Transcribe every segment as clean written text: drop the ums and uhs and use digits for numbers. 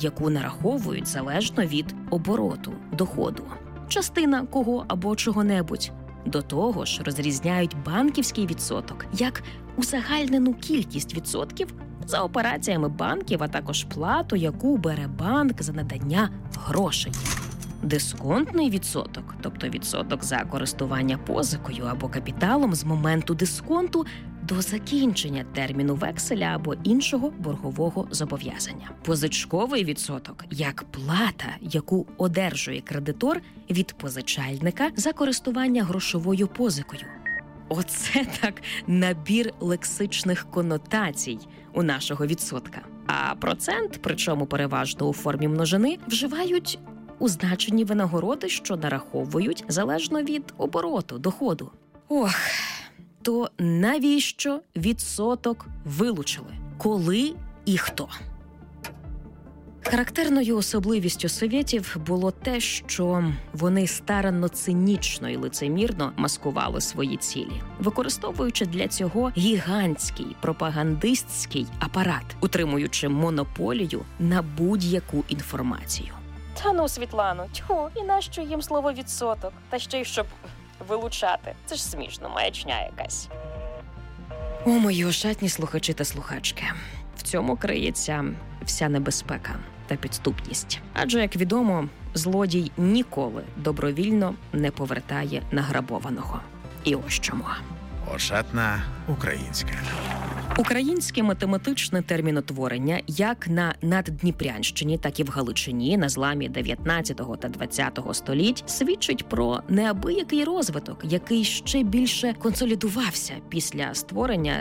яку нараховують залежно від обороту, доходу. Частина кого або чого-небудь. До того ж, розрізняють банківський відсоток як узагальнену кількість відсотків за операціями банків, а також плату, яку бере банк за надання грошей. Дисконтний відсоток, тобто відсоток за користування позикою або капіталом з моменту дисконту до закінчення терміну векселя або іншого боргового зобов'язання. Позичковий відсоток як плата, яку одержує кредитор від позичальника за користування грошовою позикою. Оце так набір лексичних конотацій у нашого відсотка. А процент, причому переважно у формі множини, вживають у значенні винагороди, що нараховують залежно від обороту, доходу. То навіщо відсоток вилучили? Коли і хто? Характерною особливістю совєтів було те, що вони старанно цинічно і лицемірно маскували свої цілі, використовуючи для цього гігантський пропагандистський апарат, утримуючи монополію на будь-яку інформацію. Та ну, Світлано, тьху, і нащо їм слово «відсоток»? Та ще й щоб вилучати. Це ж смішно, маячня якась. О, мої ошатні слухачі та слухачки, в цьому криється вся небезпека та підступність. Адже, як відомо, злодій ніколи добровільно не повертає награбованого. І ось чому. Ошатна українська. Українське математичне термінотворення як на Наддніпрянщині, так і в Галичині на зламі 19 та 20 століть свідчить про неабиякий розвиток, який ще більше консолідувався після створення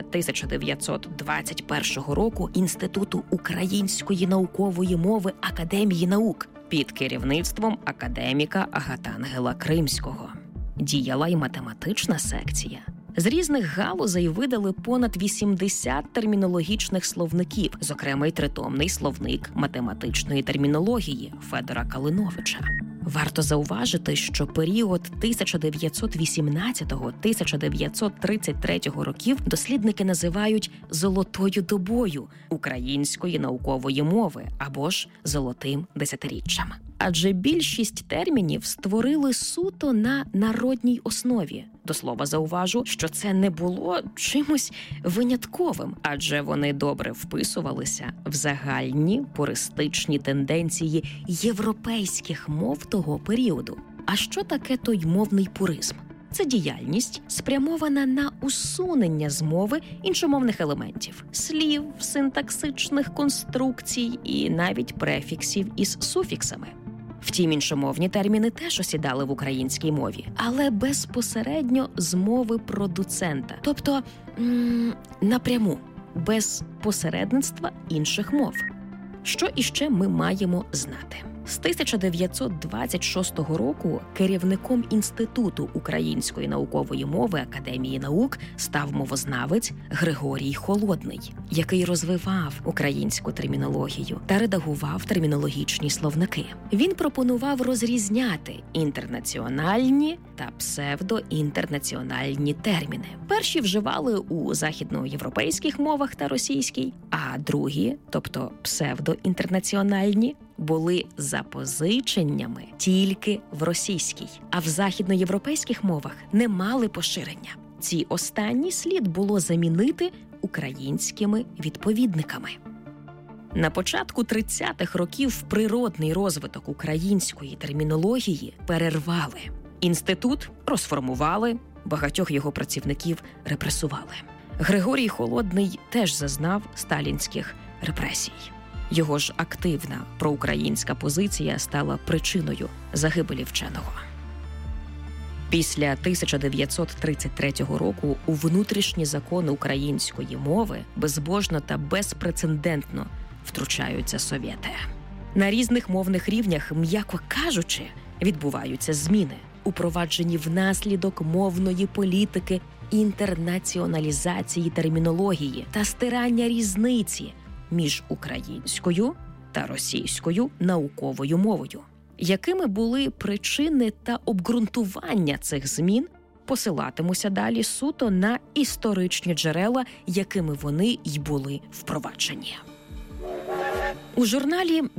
1921 року Інституту української наукової мови Академії наук під керівництвом академіка Агатангела Кримського. Діяла й математична секція. З різних галузей видали понад 80 термінологічних словників, зокрема й тритомний словник математичної термінології Федора Калиновича. Варто зауважити, що період 1918-1933 років дослідники називають «золотою добою» української наукової мови або ж «золотим десятиріччям». Адже більшість термінів створили суто на народній основі. До слова зауважу, що це не було чимось винятковим, адже вони добре вписувалися в загальні пуристичні тенденції європейських мов того періоду. А що таке той мовний пуризм? Це діяльність, спрямована на усунення з мови іншомовних елементів – слів, синтаксичних конструкцій і навіть префіксів із суфіксами. Втім, іншомовні терміни теж осідали в українській мові, але безпосередньо з мови продуцента, тобто напряму, без посередництва інших мов. Що іще ми маємо знати? З 1926 року керівником Інституту української наукової мови Академії наук став мовознавець Григорій Холодний, який розвивав українську термінологію та редагував термінологічні словники. Він пропонував розрізняти інтернаціональні та псевдоінтернаціональні терміни. Перші вживали у західноєвропейських мовах та російській, а другі, тобто псевдоінтернаціональні, були запозиченнями тільки в російській, а в західноєвропейських мовах не мали поширення. Ці останні слід було замінити українськими відповідниками. На початку 30-х років природний розвиток української термінології перервали. Інститут розформували, багатьох його працівників репресували. Григорій Холодний теж зазнав сталінських репресій. Його ж активна проукраїнська позиція стала причиною загибелі вченого. Після 1933 року у внутрішні закони української мови безбожно та безпрецедентно втручаються совєти. На різних мовних рівнях, м'яко кажучи, відбуваються зміни, упроваджені внаслідок мовної політики, інтернаціоналізації термінології та стирання різниці між українською та російською науковою мовою. Якими були причини та обґрунтування цих змін, посилатимуся далі суто на історичні джерела, якими вони й були впроваджені. У журналі